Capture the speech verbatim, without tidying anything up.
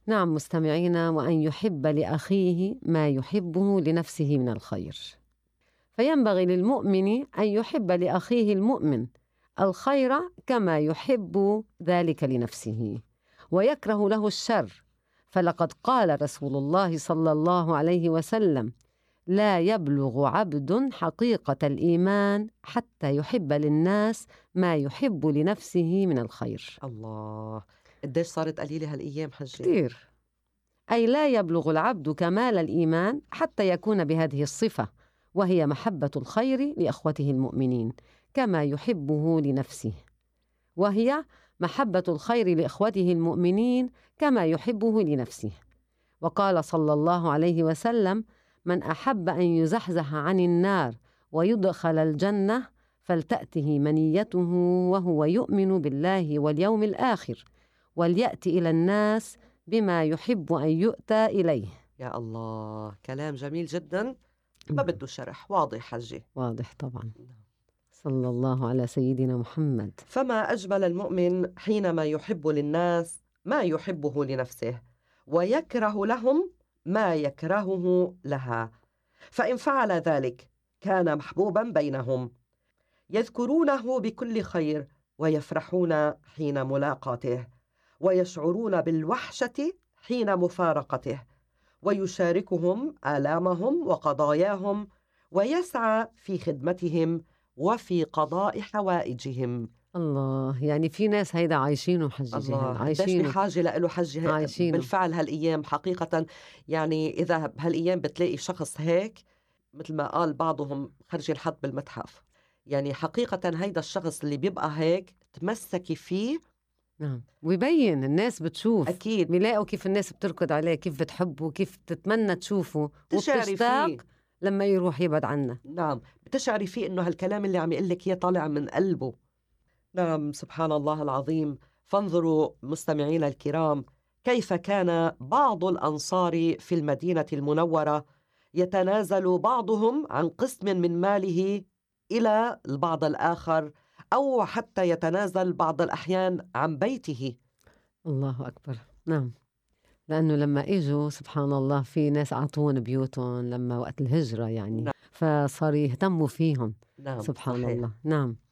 نعم مستمعينا، وأن يحب لأخيه ما يحبه لنفسه من الخير. فينبغي للمؤمن أن يحب لأخيه المؤمن الخير كما يحب ذلك لنفسه، ويكره له الشر. فلقد قال رسول الله صلى الله عليه وسلم: لا يبلغ عبد حقيقة الإيمان حتى يحب للناس ما يحب لنفسه من الخير. الله، قديش صارت قليلة هالأيام حجي؟ كثير. أي لا يبلغ العبد كمال الإيمان حتى يكون بهذه الصفة، وهي محبة الخير لأخوته المؤمنين كما يحبه لنفسه، وهي محبة الخير لإخوته المؤمنين كما يحبه لنفسه. وقال صلى الله عليه وسلم: من أحب أن يزحزح عن النار ويدخل الجنة فلتأته منيته وهو يؤمن بالله واليوم الآخر، وليأتي إلى الناس بما يحب أن يؤتى إليه. يا الله، كلام جميل جدا، ما بده شرح، واضح حجي. واضح طبعا. صلى الله على سيدنا محمد. فما أجمل المؤمن حينما يحب للناس ما يحبه لنفسه، ويكره لهم ما يكرهه لها. فإن فعل ذلك كان محبوبا بينهم، يذكرونه بكل خير ويفرحون حين ملاقاته، ويشعرون بالوحشة حين مفارقته، ويشاركهم آلامهم وقضاياهم، ويسعى في خدمتهم وفي قضاء حوائجهم. الله، يعني في ناس هيدا عايشينه حجي جيهان، الله، قديش عايشينه بحاجة لإله حجي. عايشينه بالفعل هالأيام حقيقة، يعني إذا بهالأيام بتلاقي شخص هيك مثل ما قال بعضهم خرج الحد بالمتحف، يعني حقيقة هيدا الشخص اللي بيبقى هيك تمسكي فيه. نعم، ويبين الناس بتشوف، أكيد بيلاقوا كيف الناس بتركض عليه، كيف بتحبه، كيف بتتمنى تشوفه، بتشعري وبتشتاق فيه. لما يروح يبعد عنا. نعم، بتشعري فيه إنه هالكلام اللي عم يقلك إياه طالع من قلبه. نعم، سبحان الله العظيم. فانظروا مستمعينا الكرام، كيف كان بعض الأنصار في المدينة المنورة يتنازل بعضهم عن قسم من ماله إلى البعض الآخر، أو حتى يتنازل بعض الأحيان عن بيته. الله أكبر. نعم، لأنه لما إجوا سبحان الله في ناس أعطون بيوتهم لما وقت الهجرة، يعني نعم. فصار يهتموا فيهم. نعم سبحان صحيح. الله. نعم.